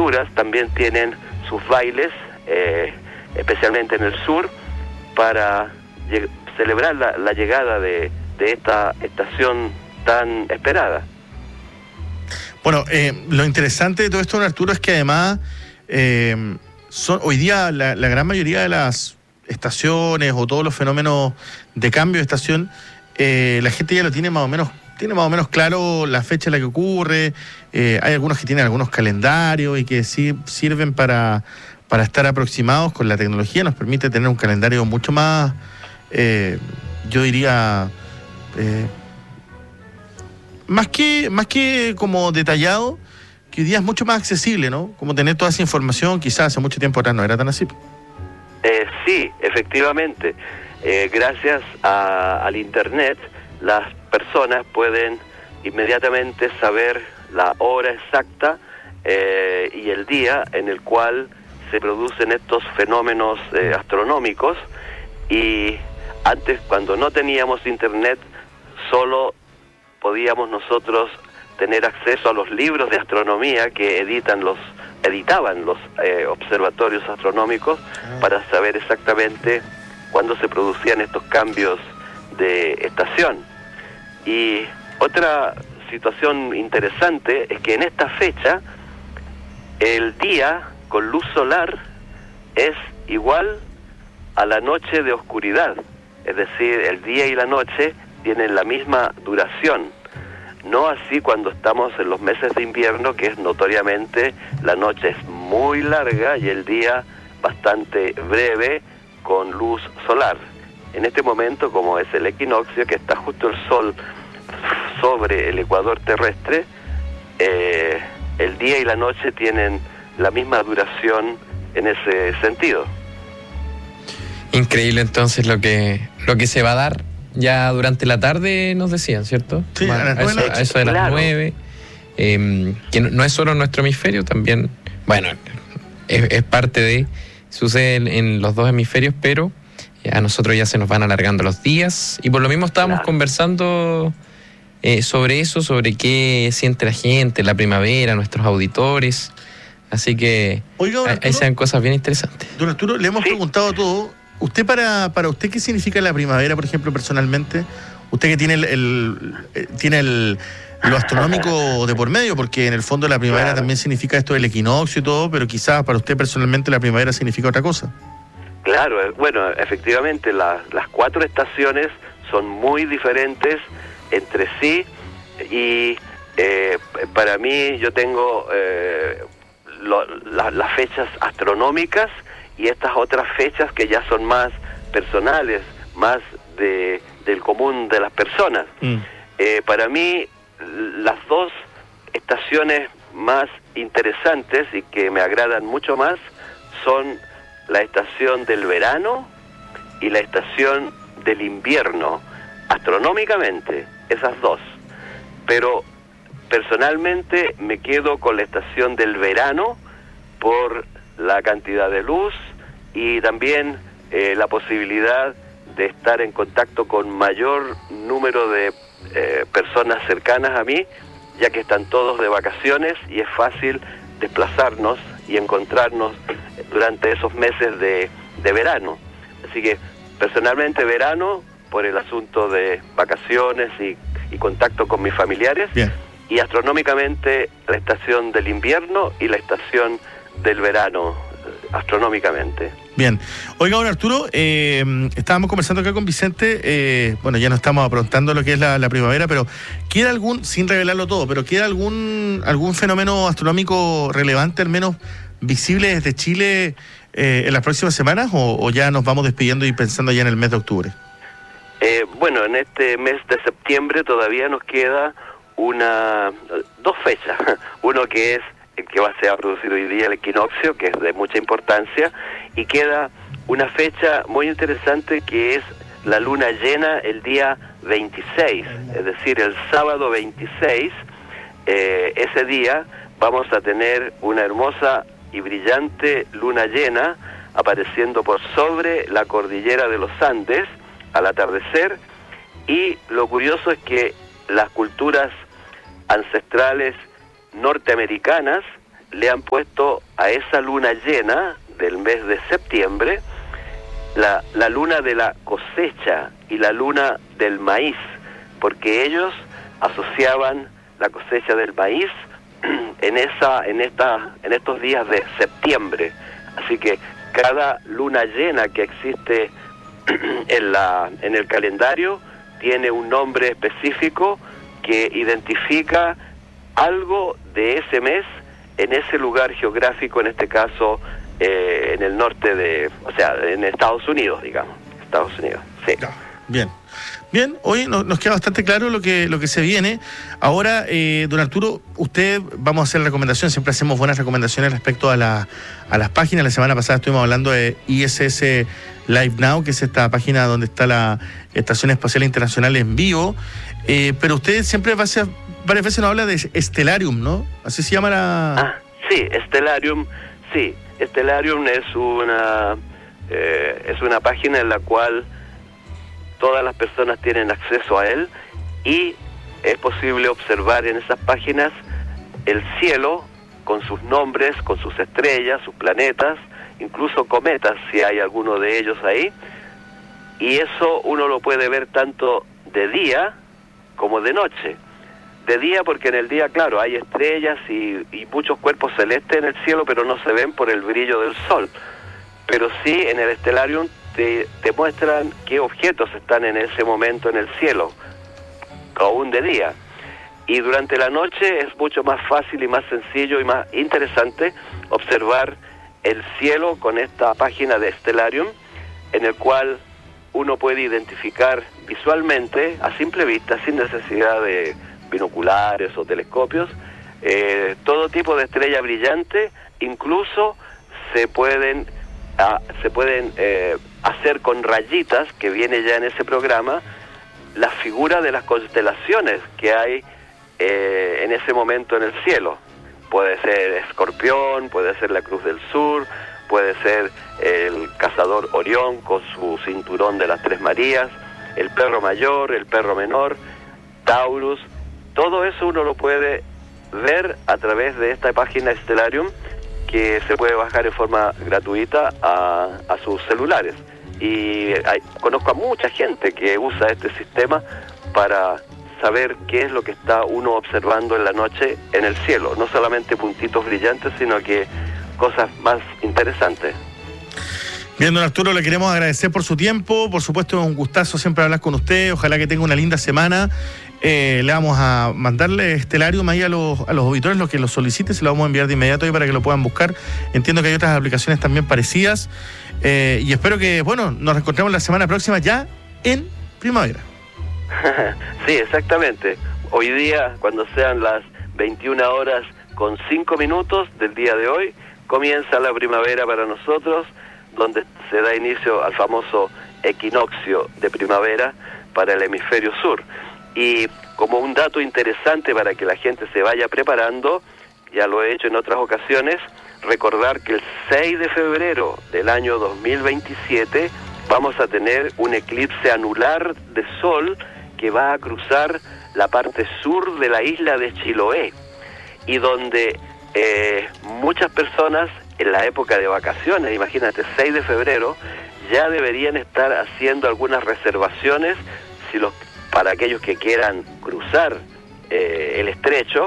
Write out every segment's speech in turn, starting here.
culturas también tienen sus bailes, especialmente en el sur, para celebrar la llegada de esta estación tan esperada. Bueno, lo interesante de todo esto, don Arturo, es que además hoy día la gran mayoría de las estaciones o todos los fenómenos de cambio de estación, la gente ya lo tiene más o menos claro la fecha en la que ocurre. Hay algunos que tienen algunos calendarios y que sí sirven para estar aproximados con la tecnología. Nos permite tener un calendario mucho más, yo diría, más que como detallado, que hoy día es mucho más accesible, ¿no? Como tener toda esa información, quizás hace mucho tiempo atrás no era tan así. Sí, efectivamente. Gracias al Internet, las personas pueden inmediatamente saber la hora exacta y el día en el cual se producen estos fenómenos astronómicos. Y antes, cuando no teníamos Internet, solo podíamos nosotros tener acceso a los libros de astronomía que editaban los observatorios astronómicos para saber exactamente cuándo se producían estos cambios de estación. Y otra situación interesante es que en esta fecha el día con luz solar es igual a la noche de oscuridad, es decir, el día y la noche tienen la misma duración. No así cuando estamos en los meses de invierno, que es notoriamente la noche es muy larga y el día bastante breve con luz solar. En este momento, como es el equinoccio, que está justo el sol sobre el ecuador terrestre, el día y la noche tienen la misma duración en ese sentido. Increíble entonces lo que se va a dar ya durante la tarde, nos decían, ¿cierto? Sí, a eso de las 9, que no es solo en nuestro hemisferio, también, bueno, es parte de, sucede en los dos hemisferios, pero a nosotros ya se nos van alargando los días, y por lo mismo estábamos conversando sobre eso, sobre qué siente la gente, la primavera, nuestros auditores, así que ahí se dan cosas bien interesantes. Don Arturo, le hemos preguntado todo. ¿Usted para usted qué significa la primavera, por ejemplo, personalmente? Usted que tiene lo astronómico de por medio, porque en el fondo la primavera también significa esto del equinoccio y todo, pero quizás para usted personalmente la primavera significa otra cosa. Claro, bueno, efectivamente las 4 estaciones son muy diferentes entre sí y para mí yo tengo las fechas astronómicas y estas otras fechas que ya son más personales, más del común de las personas. Para mí, las 2 estaciones más interesantes y que me agradan mucho más son la estación del verano y la estación del invierno, astronómicamente, esas 2. Pero personalmente me quedo con la estación del verano por la cantidad de luz y también la posibilidad de estar en contacto con mayor número de personas cercanas a mí, ya que están todos de vacaciones y es fácil desplazarnos y encontrarnos durante esos meses de verano. Así que personalmente verano por el asunto de vacaciones y contacto con mis familiares. Bien. Y astronómicamente la estación del invierno y la estación del verano, astronómicamente. Bien. Oiga, don Arturo, estábamos conversando acá con Vicente, bueno, ya no estamos aprontando lo que es la primavera, pero ¿queda algún, sin revelarlo todo, pero queda algún fenómeno astronómico relevante, al menos visible desde Chile en las próximas semanas, o ya nos vamos despidiendo y pensando ya en el mes de octubre? Bueno, en este mes de septiembre todavía nos queda 2 fechas. Uno que es el que se va a producir hoy día, el equinoccio, que es de mucha importancia, y queda una fecha muy interesante que es la luna llena el día 26, es decir, el sábado 26. Ese día vamos a tener una hermosa y brillante luna llena apareciendo por sobre la cordillera de los Andes al atardecer, y lo curioso es que las culturas ancestrales norteamericanas le han puesto a esa luna llena del mes de septiembre la luna de la cosecha y la luna del maíz, porque ellos asociaban la cosecha del maíz en estos días de septiembre. Así que cada luna llena que existe en el calendario tiene un nombre específico que identifica algo de ese mes en ese lugar geográfico, en este caso en el norte en Estados Unidos, digamos. Estados Unidos, sí. Bien, hoy nos queda bastante claro lo que se viene. Ahora, don Arturo, vamos a hacer la recomendación, siempre hacemos buenas recomendaciones respecto a las páginas. La semana pasada estuvimos hablando de ISS Live Now, que es esta página donde está la Estación Espacial Internacional en vivo, pero usted siempre varias veces nos habla de Stellarium, ¿no? Así se llama la... Sí, Stellarium, sí. Stellarium es una página en la cual todas las personas tienen acceso a él y es posible observar en esas páginas el cielo con sus nombres, con sus estrellas, sus planetas, incluso cometas, si hay alguno de ellos ahí, y eso uno lo puede ver tanto de día como de noche. De día porque en el día, claro, hay estrellas y muchos cuerpos celestes en el cielo, pero no se ven por el brillo del sol. Pero sí, en el Stellarium te muestran qué objetos están en ese momento en el cielo, aún de día. Y durante la noche es mucho más fácil y más sencillo y más interesante observar el cielo con esta página de Stellarium, en el cual uno puede identificar visualmente, a simple vista, sin necesidad de binoculares o telescopios, todo tipo de estrella brillante. Incluso se pueden hacer con rayitas, que viene ya en ese programa, la figura de las constelaciones que hay en ese momento en el cielo. Puede ser Escorpión, puede ser la Cruz del Sur, puede ser el cazador Orión con su cinturón de las Tres Marías, el perro mayor, el perro menor, Taurus. Todo eso uno lo puede ver a través de esta página Stellarium, que se puede bajar en forma gratuita a sus celulares. Y conozco a mucha gente que usa este sistema para saber qué es lo que está uno observando en la noche en el cielo. No solamente puntitos brillantes, sino que cosas más interesantes. Bien, don Arturo, le queremos agradecer por su tiempo. Por supuesto, es un gustazo siempre hablar con usted. Ojalá que tenga una linda semana. Le vamos a mandarle Stellarium ahí a los auditores, los que lo soliciten, se lo vamos a enviar de inmediato ahí para que lo puedan buscar. Entiendo que hay otras aplicaciones también parecidas. Y espero que, nos reencontremos la semana próxima ya en primavera. Sí, exactamente. Hoy día, cuando sean las 21:05 del día de hoy, comienza la primavera para nosotros, donde se da inicio al famoso equinoccio de primavera para el hemisferio sur. Y como un dato interesante para que la gente se vaya preparando, ya lo he hecho en otras ocasiones, recordar que el 6 de febrero del año 2027 vamos a tener un eclipse anular de sol que va a cruzar la parte sur de la isla de Chiloé, y donde muchas personas en la época de vacaciones, imagínate, 6 de febrero, ya deberían estar haciendo algunas reservaciones para aquellos que quieran cruzar el estrecho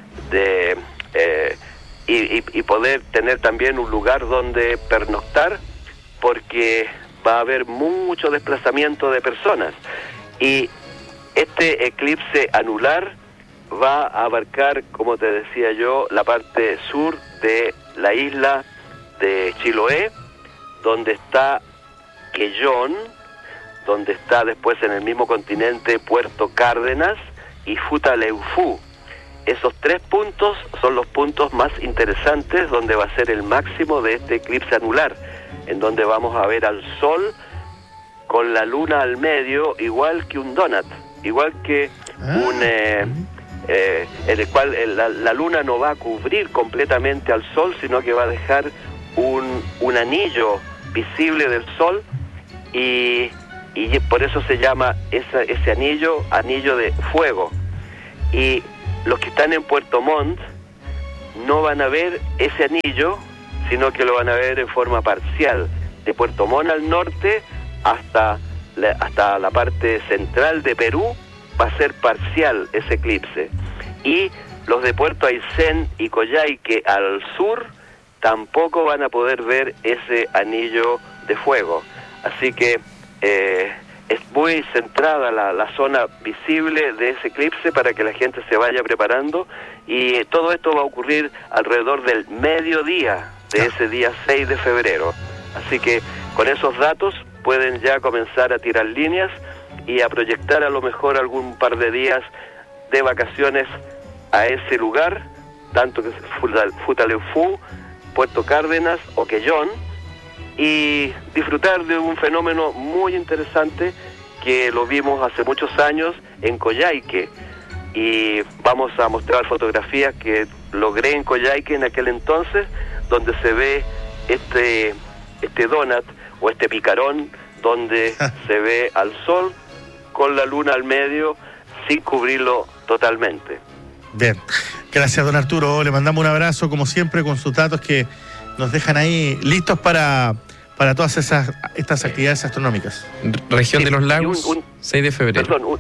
y poder tener también un lugar donde pernoctar, porque va a haber mucho desplazamiento de personas. Y este eclipse anular va a abarcar, como te decía yo, la parte sur de la isla de Chiloé, donde está Quellón, donde está después en el mismo continente Puerto Cárdenas y Futaleufú. Esos 3 puntos son los puntos más interesantes, donde va a ser el máximo de este eclipse anular, en donde vamos a ver al sol con la luna al medio, igual que un donut, igual que en el cual la luna no va a cubrir completamente al sol, sino que va a dejar un anillo visible del sol, y por eso se llama ese anillo de fuego. Y los que están en Puerto Montt no van a ver ese anillo, sino que lo van a ver en forma parcial, de Puerto Montt al norte hasta la parte central de Perú va a ser parcial ese eclipse, y los de Puerto Aysén y Coyhaique al sur tampoco van a poder ver ese anillo de fuego. Así que es muy centrada la zona visible de ese eclipse para que la gente se vaya preparando, y todo esto va a ocurrir alrededor del mediodía de ese día 6 de febrero. Así que con esos datos pueden ya comenzar a tirar líneas y a proyectar a lo mejor algún par de días de vacaciones a ese lugar, tanto que es Futaleufú, Puerto Cárdenas o Quellón, y disfrutar de un fenómeno muy interesante que lo vimos hace muchos años en Coyhaique, y vamos a mostrar fotografías que logré en Coyhaique en aquel entonces, donde se ve este donut o este picarón, donde se ve al sol con la luna al medio sin cubrirlo totalmente. Bien, gracias don Arturo, le mandamos un abrazo como siempre con sus datos que nos dejan ahí listos para todas estas actividades astronómicas. Región de los Lagos, 6 de febrero. Perdón,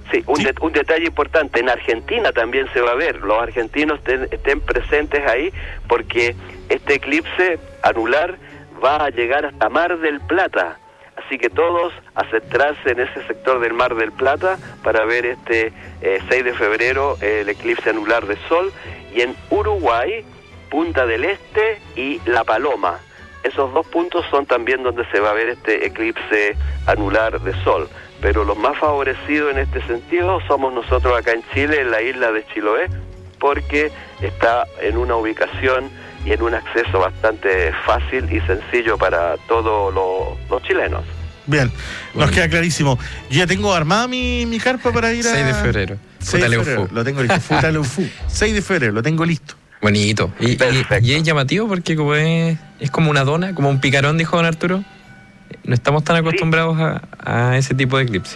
un detalle importante, en Argentina también se va a ver, los argentinos estén presentes ahí, porque este eclipse anular va a llegar hasta Mar del Plata, así que todos a centrarse en ese sector del Mar del Plata para ver este 6 de febrero el eclipse anular de Sol, y en Uruguay, Punta del Este y La Paloma. Esos dos puntos son también donde se va a ver este eclipse anular de Sol. Pero los más favorecidos en este sentido somos nosotros acá en Chile, en la isla de Chiloé, porque está en una ubicación y en un acceso bastante fácil y sencillo para todos los chilenos. Bien, nos queda clarísimo. Yo ya tengo armada mi carpa para ir a... 6 de febrero. 6 de febrero, lo tengo listo. Futaleufú. 6 de febrero, lo tengo listo. Bonito. Y es llamativo porque como es como una dona, como un picarón, dijo don Arturo. No estamos tan acostumbrados a ese tipo de eclipse.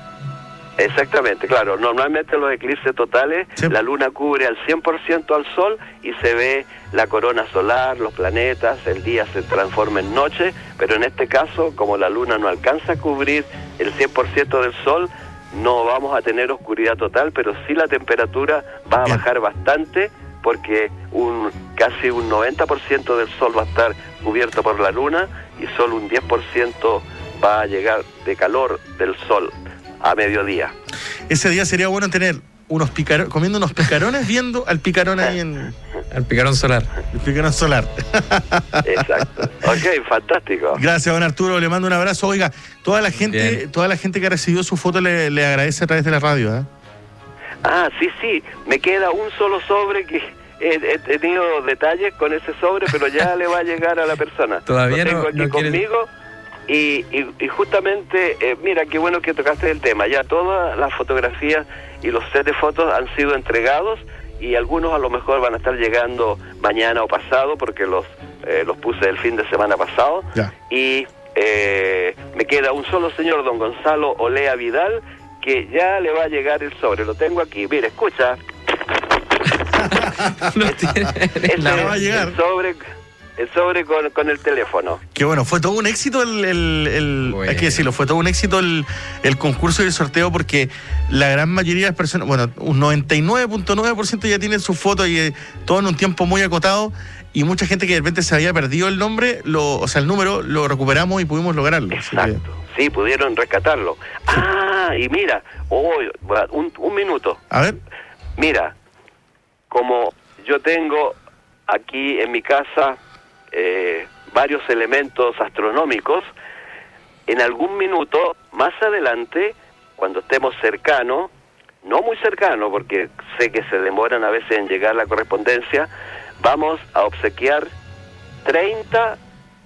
Exactamente, claro. Normalmente los eclipses totales, sí, la luna cubre al 100% al sol y se ve la corona solar, los planetas, el día se transforma en noche, pero en este caso, como la luna no alcanza a cubrir el 100% del sol, no vamos a tener oscuridad total, pero sí la temperatura va a bajar bastante, porque casi un 90% del sol va a estar cubierto por la luna y solo un 10% va a llegar de calor del sol a mediodía. Ese día sería bueno tener comiendo unos picarones, viendo al picarón ahí al picarón solar. El picarón solar. Exacto. Ok, fantástico. Gracias, don Arturo, le mando un abrazo. Oiga, toda la gente que recibió su foto le agradece a través de la radio, ¿eh? Ah, sí, me queda un solo sobre que he tenido detalles con ese sobre, pero ya le va a llegar a la persona. Todavía lo tengo aquí conmigo. Y justamente, mira, qué bueno que tocaste el tema. Ya todas las fotografías y los sets de fotos han sido entregados, y algunos a lo mejor van a estar llegando mañana o pasado, porque los puse el fin de semana pasado. Ya. Y me queda un solo señor, don Gonzalo Olea Vidal, que ya le va a llegar el sobre. Lo tengo aquí. Mira, escucha. Va a llegar. El sobre con el teléfono. Que bueno, fue todo un éxito hay que decirlo, fue todo un éxito el concurso y el sorteo, porque la gran mayoría de las personas, bueno, un 99.9% ya tienen su foto, y todo en un tiempo muy acotado, y mucha gente que de repente se había perdido el nombre, el número, lo recuperamos y pudimos lograrlo. Exacto, sí, pudieron rescatarlo. Ah, y mira, un minuto. A ver. Mira, como yo tengo aquí en mi casa varios elementos astronómicos, en algún minuto más adelante, cuando estemos cercanos, no muy cercanos, porque sé que se demoran a veces en llegar la correspondencia, vamos a obsequiar 30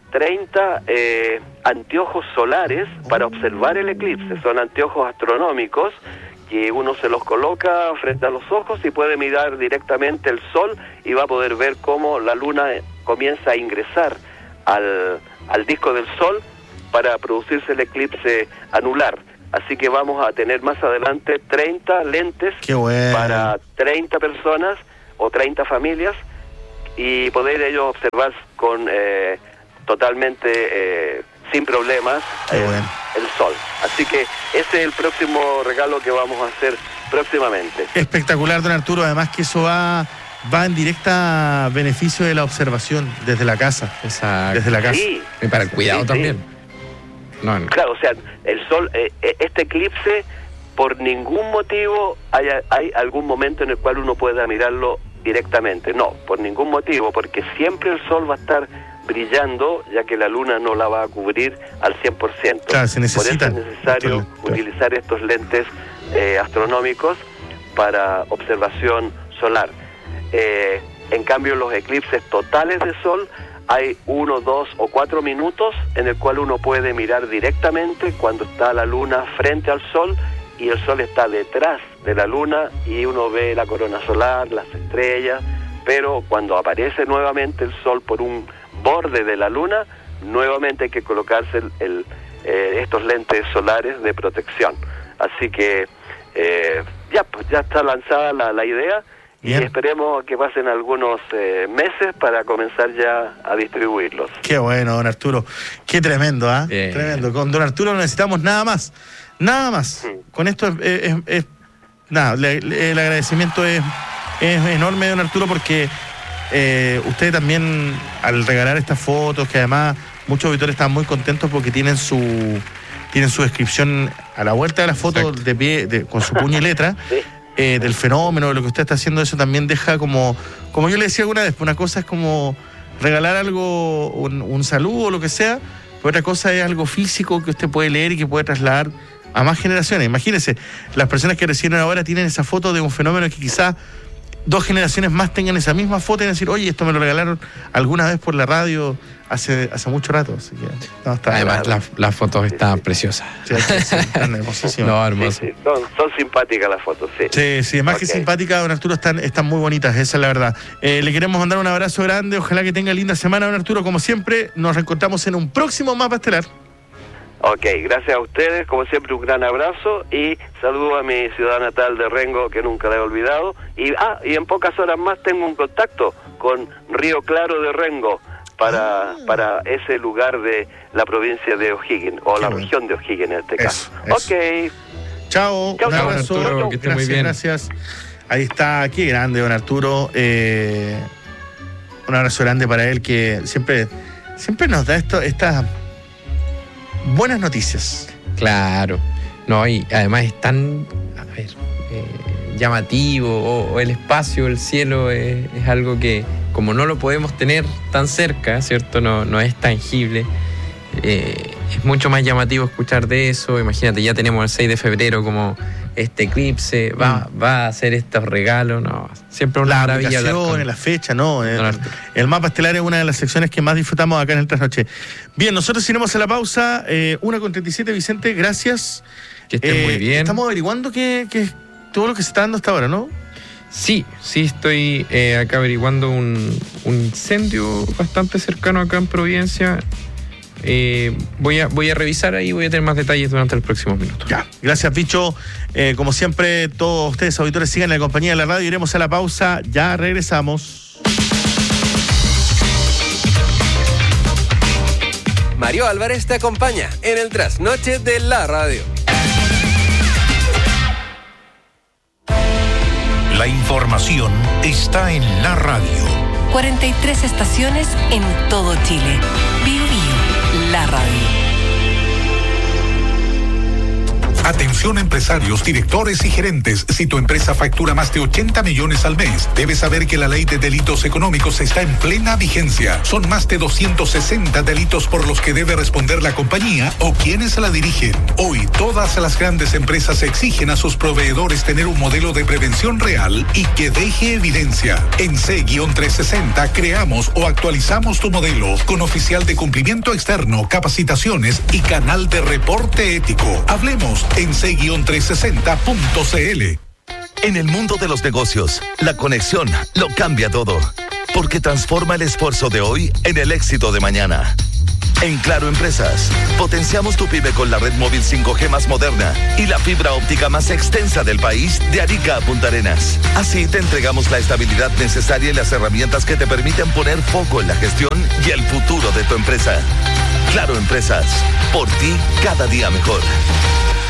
anteojos solares para observar el eclipse. Son anteojos astronómicos que uno se los coloca frente a los ojos y puede mirar directamente el sol, y va a poder ver cómo la luna comienza a ingresar al disco del sol para producirse el eclipse anular. Así que vamos a tener más adelante 30 lentes para 30 personas o 30 familias y poder ellos observar con totalmente sin problemas el sol. Así que ese es el próximo regalo que vamos a hacer próximamente. Espectacular, don Arturo. Además que eso va en directa beneficio de la observación desde la casa. Exacto. Desde la casa. Sí. Y para el cuidado también. No. Claro, o sea, el sol, este eclipse, por ningún motivo hay algún momento en el cual uno pueda mirarlo directamente. No, por ningún motivo, porque siempre el sol va a estar brillando, ya que la luna no la va a cubrir al 100%. Claro, se necesita. Por eso es necesario utilizar estos lentes astronómicos para observación solar. En cambio, los eclipses totales de sol, hay 1, 2 o 4 minutos en el cual uno puede mirar directamente cuando está la luna frente al sol y el sol está detrás de la luna y uno ve la corona solar, las estrellas, pero cuando aparece nuevamente el sol por un borde de la luna, nuevamente hay que colocarse estos lentes solares de protección. Así que ya está lanzada la idea. Bien. Y esperemos que pasen algunos meses para comenzar ya a distribuirlos. Qué bueno, don Arturo. Qué tremendo, ¿ah? Tremendo. Con don Arturo no necesitamos nada más. Nada más. Con esto nada, el agradecimiento es enorme, don Arturo, porque usted también, al regalar estas fotos, que además muchos auditores están muy contentos porque tienen su descripción a la vuelta de la foto. Exacto. De pie, con su puño y letra. Sí. Del fenómeno, de lo que usted está haciendo, eso también deja como yo le decía alguna vez, una cosa es como regalar algo, un saludo o lo que sea, pero otra cosa es algo físico que usted puede leer y que puede trasladar a más generaciones. Imagínense, las personas que reciben ahora tienen esa foto de un fenómeno que quizás 2 generaciones más tengan esa misma foto y decir, oye, esto me lo regalaron alguna vez por la radio hace mucho rato. Así que, no, está además las fotos están preciosas. Sí, están hermosísimas. No, hermoso. Sí. Son simpáticas las fotos, sí. Sí, más que simpáticas, don Arturo, están muy bonitas, esa es la verdad. Le queremos mandar un abrazo grande, ojalá que tenga linda semana, don Arturo. Como siempre, nos reencontramos en un próximo Mapa Estelar. Ok, gracias a ustedes, como siempre un gran abrazo y saludo a mi ciudad natal de Rengo, que nunca la he olvidado, y en pocas horas más tengo un contacto con Río Claro de Rengo para ese lugar de la provincia de O'Higgins, o la región de O'Higgins en este caso. Ok. Chao, un abrazo, Arturo, que esté muy bien. Gracias. Ahí está, qué grande don Arturo, un abrazo grande para él, que siempre nos da estas buenas noticias. Claro. No, y además es tan llamativo, o el espacio, el cielo es algo que, como no lo podemos tener tan cerca, ¿cierto? No es tangible. Es mucho más llamativo escuchar de eso. Imagínate, ya tenemos el 6 de febrero como este eclipse, va a hacer estos regalos, no, siempre una maravilla. La fecha, ¿no? El Mapa Estelar es una de las secciones que más disfrutamos acá en el Trasnoche. Bien, nosotros iremos a la pausa, 1:37, Vicente, gracias. Que estén muy bien. Estamos averiguando que todo lo que se está dando hasta ahora, ¿no? Sí, estoy acá averiguando un incendio bastante cercano acá en Providencia. Voy a revisar ahí, voy a tener más detalles durante los próximos minutos. Ya, gracias, Bicho. Como siempre, todos ustedes, auditores, sigan en la compañía de la radio. Iremos a la pausa, ya regresamos. Mario Álvarez te acompaña en el Trasnoche de la radio. La información está en la radio. 43 estaciones en todo Chile. Bio Bio, la radio. Atención empresarios, directores y gerentes. Si tu empresa factura más de 80 millones al mes, debes saber que la ley de delitos económicos está en plena vigencia. Son más de 260 delitos por los que debe responder la compañía o quienes la dirigen. Hoy, todas las grandes empresas exigen a sus proveedores tener un modelo de prevención real y que deje evidencia. En C-360 creamos o actualizamos tu modelo con oficial de cumplimiento externo, capacitaciones y canal de reporte ético. Hablemos en c-360.cl. En el mundo de los negocios, la conexión lo cambia todo, porque transforma el esfuerzo de hoy en el éxito de mañana. En Claro Empresas, potenciamos tu pyme con la red móvil 5G más moderna y la fibra óptica más extensa del país, de Arica a Punta Arenas. Así te entregamos la estabilidad necesaria y las herramientas que te permiten poner foco en la gestión y el futuro de tu empresa. Claro Empresas, por ti cada día mejor.